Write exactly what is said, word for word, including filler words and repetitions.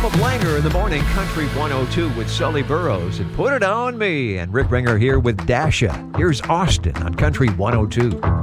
Bob Langer in the morning, Country one oh two with Sully Burrows and Put It On Me. And Rick Ringer here with Dasha. Here's Austin on Country one oh two.